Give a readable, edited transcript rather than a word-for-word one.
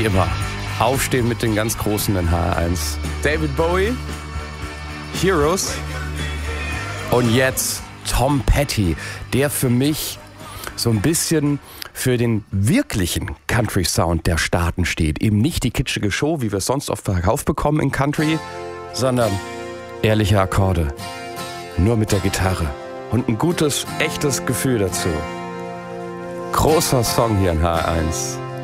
wie immer, aufstehen mit den ganz Großen in HR1. David Bowie, Heroes und jetzt Tom Petty, der für mich so ein bisschen für den wirklichen Country-Sound der Staaten steht. Eben nicht die kitschige Show, wie wir es sonst oft verkauft bekommen in Country, sondern ehrliche Akkorde, nur mit der Gitarre und ein gutes, echtes Gefühl dazu. Großer Song hier in HR1.